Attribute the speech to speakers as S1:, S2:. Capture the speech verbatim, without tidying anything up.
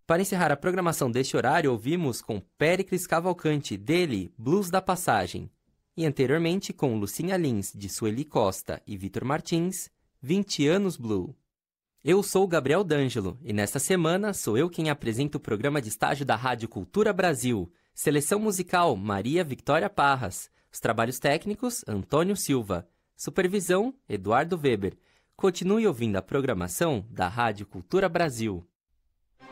S1: Para encerrar a programação deste horário, ouvimos com Péricles Cavalcante, dele, Blues da Passagem. E anteriormente com Lucinha Lins, de Sueli Costa e Vitor Martins, vinte anos Blue. Eu sou o Gabriel D'Angelo e nesta semana sou eu quem apresenta o programa de estágio da Rádio Cultura Brasil. Seleção musical, Maria Victória Parras. Os trabalhos técnicos, Antônio Silva. Supervisão, Eduardo Weber. Continue ouvindo a programação da Rádio Cultura Brasil.